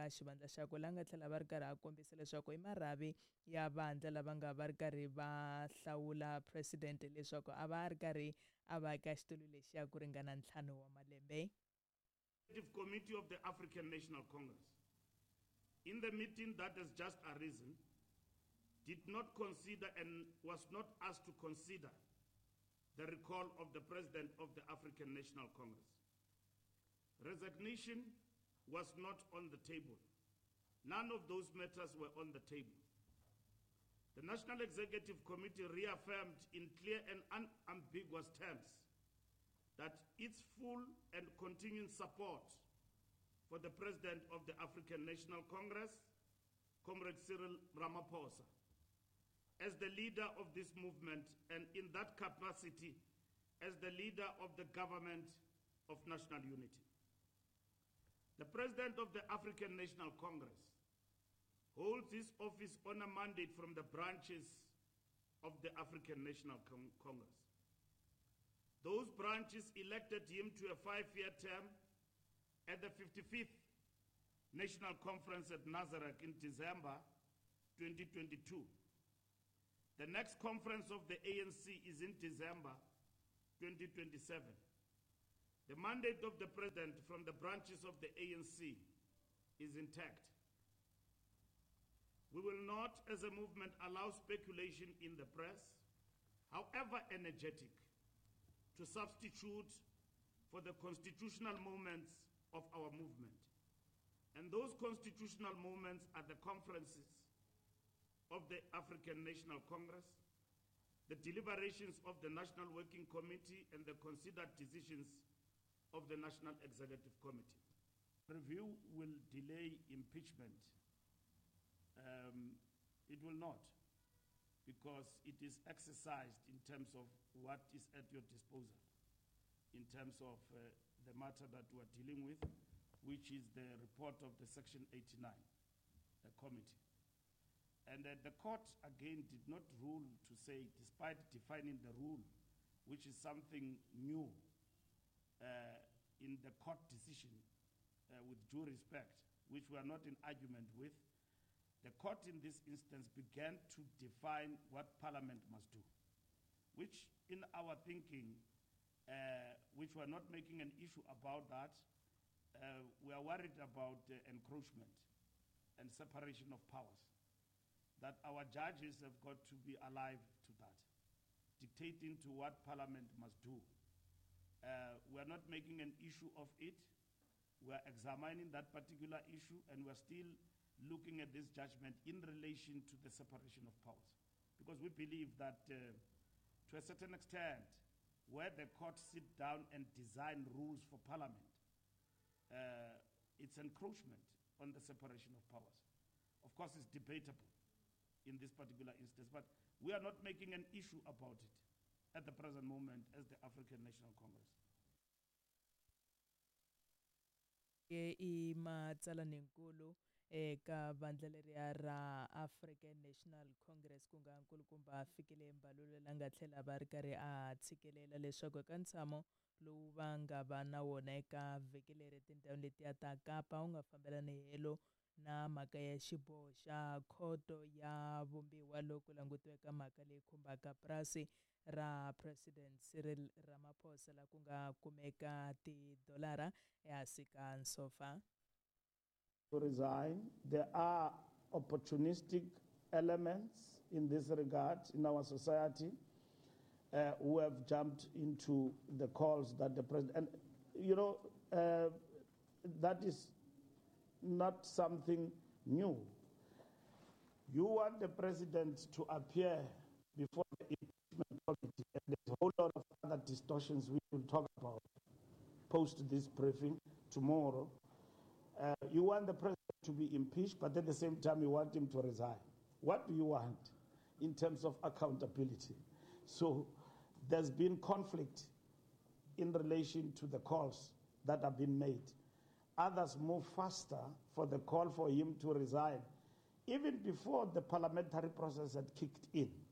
eka xivandla xa ku la nga tlhela va ri karhi a kombisa leswaku i marhavi ya vandla lava nga va ri karhi va hlawula president leswaku a va ri karhi a va eka xitulu lexiya ku ringana 5 wa malembe. Committee of the African National Congress, in the meeting that has just arisen, did not consider and was not asked to consider the recall of the President of the African National Congress. Resignation was not on the table. None of those matters were on the table. The National Executive Committee reaffirmed in clear and unambiguous terms that its full and continuing support for the President of the African National Congress, Comrade Cyril Ramaphosa, as the leader of this movement, and in that capacity as the leader of the government of national unity. The President of the African National Congress holds his office on a mandate from the branches of the African National Congress. Those branches elected him to a 5-year term at the 55th National Conference at Nazareth in December 2022. The next conference of the ANC is in December 2027. The mandate of the President from the branches of the ANC is intact. We will not, as a movement, allow speculation in the press, however energetic, to substitute for the constitutional moments of our movement. And those constitutional moments are the conferences of the African National Congress, the deliberations of the National Working Committee, and the considered decisions of the National Executive Committee. Review will delay impeachment. It will not, because it is exercised in terms of what is at your disposal, in terms of the matter that we are dealing with, which is the report of the Section 89 committee. And the court, again, did not rule to say, despite defining the rule, which is something new in the court decision, with due respect, which we are not in argument with, the court in this instance began to define what Parliament must do, which in our thinking, which we're not making an issue about that, we are worried about encroachment and separation of powers, that our judges have got to be alive to that, dictating to what Parliament must do. We are not making an issue of it. We are examining that particular issue, and we're still looking at this judgment in relation to the separation of powers. Because we believe that to a certain extent, where the courts sit down and design rules for Parliament, it's encroachment on the separation of powers. Of course, it's debatable in this particular instance, but we are not making an issue about it at the present moment as the African National Congress. Eka vandla leriya ra African National Congress ku nga nkulukumba a fikile Mbalula la nga tlhela va ri karhi a tshikelela leswaku eka ntshamo lowu va nga va na wona eka vhiki leri tindhawu letiya ta Kapa wu nga fambelani helo na mhaka ya xiboho xa khoto ya vumbiwa loku langutiweka mhaka leyi khumbaka purasi ra President Cyril Ramaphosa la ku nga kumeka $1 ehansi ka nsofa. To resign. There are opportunistic elements in this regard in our society who have jumped into the calls that the president, and you know, that is not something new. You want the president to appear before the impeachment committee, and there's a whole lot of other distortions we will talk about post this briefing tomorrow. You want the president to be impeached, but at the same time you want him to resign. What do you want in terms of accountability? So there's been conflict in relation to the calls that have been made. Others move faster for the call for him to resign, even before the parliamentary process had kicked in.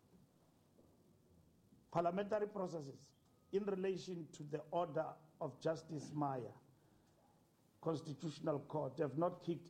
Parliamentary processes in relation to the order of Justice Maya, Constitutional Court, have not kicked